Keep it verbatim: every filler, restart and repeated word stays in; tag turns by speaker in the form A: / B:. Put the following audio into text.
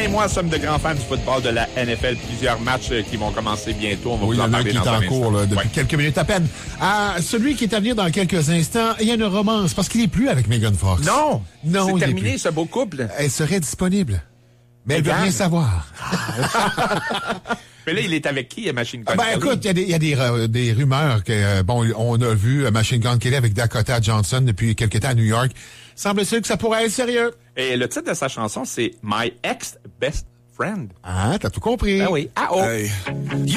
A: et moi sommes de grands fans du football de la N F L. Plusieurs matchs qui vont commencer bientôt. On va
B: oui,
A: vous en
B: il y en a un
A: parler
B: qui est
A: dans
B: en
A: un
B: cours là, depuis
A: ouais.
B: quelques minutes à peine. À celui qui est à venir dans quelques instants, il y a une romance parce qu'il n'est plus avec Megan Fox.
A: Non!
B: Non,
A: c'est terminé, ce beau couple.
B: Elle serait disponible. Mais elle veut rien savoir.
A: Mais là, il est avec qui, Machine Gun
B: Ben,
A: Kelly?
B: écoute, il y a des, il y a des, euh, des rumeurs que, euh, bon, on a vu euh, Machine Gun Kelly avec Dakota Johnson depuis quelques temps à New York. Semble-t-il que ça pourrait être sérieux.
A: Et le titre de sa chanson, c'est My Ex Best Friend.
B: Ah, t'as tout compris.
A: Ben oui. Ah oh!
C: Hey.